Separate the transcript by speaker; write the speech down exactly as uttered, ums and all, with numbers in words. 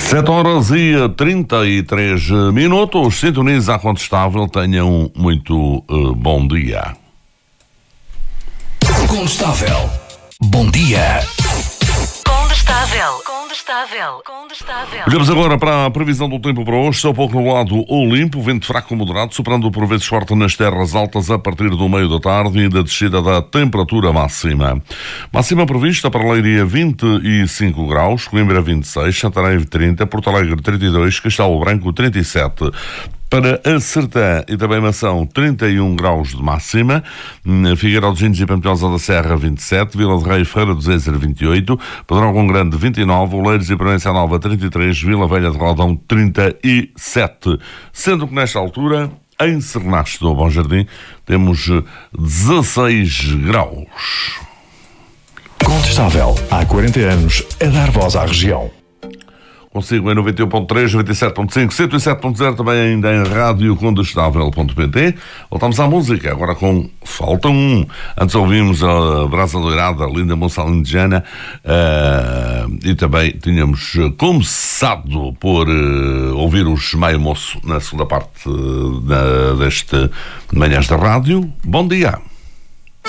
Speaker 1: sete horas e trinta e três minutos. Sintoniza a Condestável. Tenham um muito uh, bom dia.
Speaker 2: Condestável. Bom dia.
Speaker 3: Condestável. Condestável. Condestável.
Speaker 1: Olhamos agora para a previsão do tempo para hoje. Céu pouco nublado ou limpo, vento fraco ou moderado, soprando por vezes forte nas terras altas a partir do meio da tarde e da descida da temperatura máxima. Máxima prevista para Leiria vinte e cinco graus, Coimbra vinte e seis, Santarém trinta, Porto Alegre trinta e dois, Castelo Branco trinta e sete. Para a Sertã e também Mação, trinta e um graus de máxima. Figueiró dos Índios e Pampilhosa da Serra, vinte e sete. Vila de Rei e Feira do Zezer, vinte e oito. Padrão Grande, vinte e nove. Oleiros e Província Nova, trinta e três. Vila Velha de Rodão, trinta e sete. Sendo que nesta altura, em Sernaste do Bom Jardim, temos dezesseis graus.
Speaker 2: Condestável. Há quarenta anos a dar voz à região.
Speaker 1: Consigo em noventa e um ponto três, noventa e sete ponto cinco, cento e sete ponto zero, também ainda em rádio condestável ponto pt. Voltamos à música, agora com Falta um. Antes ouvimos a Brasa Doirada, a linda moça alentejana, uh, e também tínhamos começado por uh, ouvir os Maio Moço na segunda parte uh, da, deste Manhãs da Rádio. Bom dia.